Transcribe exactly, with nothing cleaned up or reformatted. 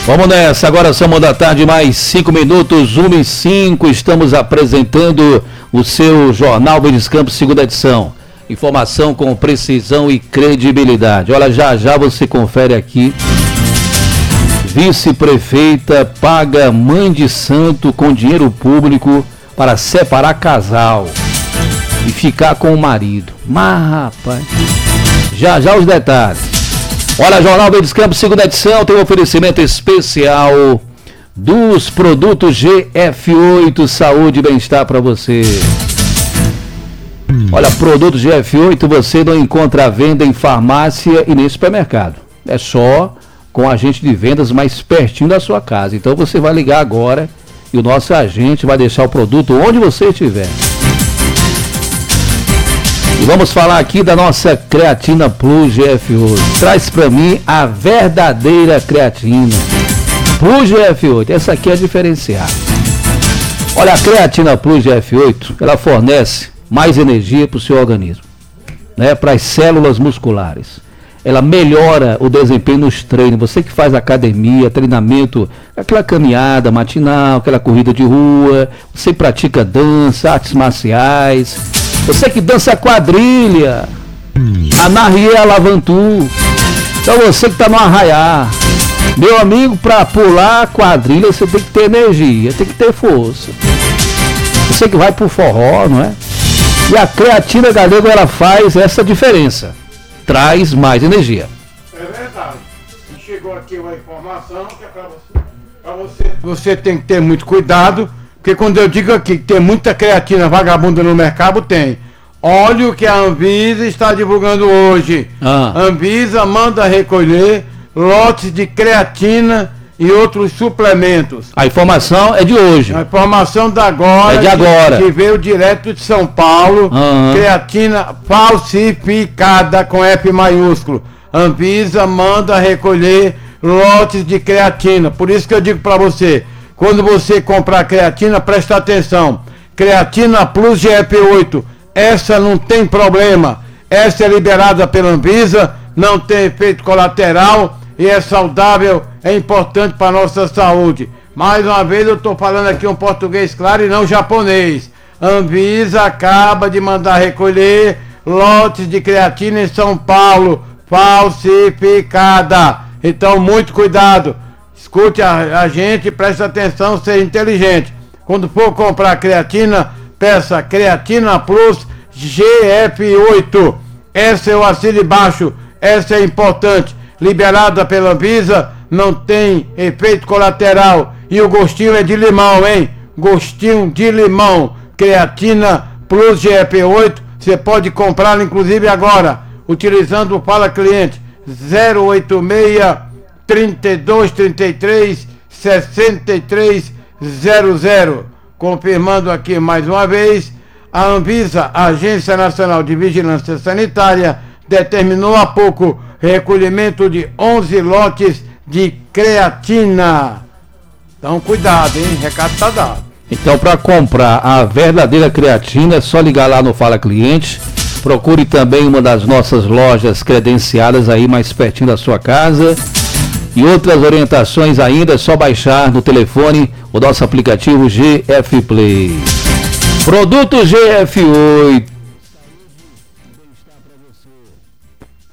Vamos nessa, agora são uma da tarde, mais cinco minutos, uma e cinco, estamos apresentando o seu Jornal Verdes Campos, segunda edição. Informação com precisão e credibilidade. Olha, já já você confere aqui. Vice-prefeita paga mãe de santo com dinheiro público para separar casal e ficar com o marido. Mas, rapaz, já já os detalhes. Olha, Jornal Verdes Campos, segunda edição, tem um oferecimento especial dos produtos G F oito, saúde e bem-estar para você. Olha, produtos G F oito você não encontra à venda em farmácia e nem supermercado. É só com o agente de vendas mais pertinho da sua casa. Então você vai ligar agora e o nosso agente vai deixar o produto onde você estiver. E vamos falar aqui da nossa Creatina Plus G F oito. Traz pra mim a verdadeira creatina Plus G F oito. Essa aqui é diferenciada. Olha, a Creatina Plus G F oito, ela fornece mais energia para o seu organismo, né? Para as células musculares. Ela melhora o desempenho nos treinos. Você que faz academia, treinamento, aquela caminhada matinal, aquela corrida de rua, você pratica dança, artes marciais, você que dança quadrilha, anarriê alavantu, então você que está no arraiar, meu amigo, para pular quadrilha você tem que ter energia, tem que ter força. Você que vai pro forró, não é? E a Creatina Galego, ela faz essa diferença, traz mais energia. É verdade. E chegou aqui uma informação que é para você. Pra você. Você tem que ter muito cuidado. Porque quando eu digo aqui que tem muita creatina vagabunda no mercado, tem. Olha o que a Anvisa está divulgando hoje. Ah. Anvisa manda recolher lotes de creatina e outros suplementos. A informação é de hoje. A informação da agora. É de agora. Que, que veio direto de São Paulo. Uhum. Creatina falsificada com F maiúsculo. Anvisa manda recolher lotes de creatina. Por isso que eu digo para você. Quando você comprar creatina, presta atenção. Creatina Plus G F oito, essa não tem problema. Essa é liberada pela Anvisa, não tem efeito colateral e é saudável, é importante para a nossa saúde. Mais uma vez eu estou falando aqui um português claro e não japonês. Anvisa acaba de mandar recolher lotes de creatina em São Paulo, falsificada. Então, muito cuidado. Escute a, a gente, preste atenção, seja inteligente. Quando for comprar creatina, peça Creatina Plus G F oito. Essa eu assino embaixo, essa é importante. Liberada pela Anvisa, não tem efeito colateral. E o gostinho é de limão, hein? Gostinho de limão. Creatina Plus G F oito, você pode comprar inclusive agora, utilizando o Fala Cliente zero oito seis, trinta e dois, trinta e três, sessenta e três zero zero. Confirmando aqui mais uma vez, a Anvisa, a Agência Nacional de Vigilância Sanitária, determinou há pouco recolhimento de onze lotes de creatina. Então cuidado, hein? Recado tá dado. Então, para comprar a verdadeira creatina, é só ligar lá no Fala Cliente. Procure também uma das nossas lojas credenciadas aí mais pertinho da sua casa. E outras orientações ainda é só baixar no telefone o nosso aplicativo G F Play. Produto G F oito.